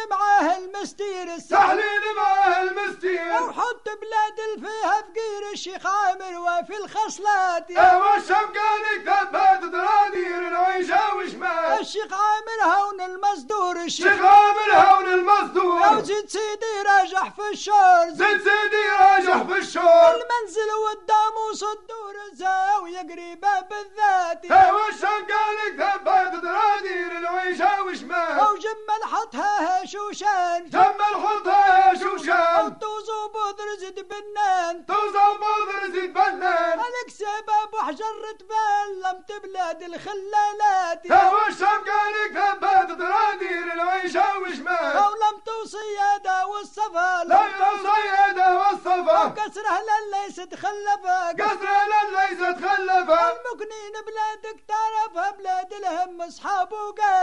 معاه المستير سهلين معاه المستير وحط بلاد فيها فقير الشيخ عامر وفي الخصلات والشمقاني ثبت درادير العيشة وشمال الشيخ عامر هون المصدور الشيخ عامر هون المصدور وزيد سيدي راجح في الشور زيد سيدي راجح في الشور المنزل والداموس الدور الزاوية قريبة بالذات والشمقاني ثبت درادير العيشة وشمال وجمل حطها شوشان جمل حطها شوشان وتوزو بودر زيد بنان توزع بودر زيد بنان الكسب ابو حجر تبلمت بلاد الخلالات والشمقاني ثبت درادير العيشة وشمال ولم توصيادة والصفا لا صيادة والصفا وكسره لليس تخلفك قصر ليس تخلفا المكنين بلادك تعرفها بلاد الهم اصحاب وقال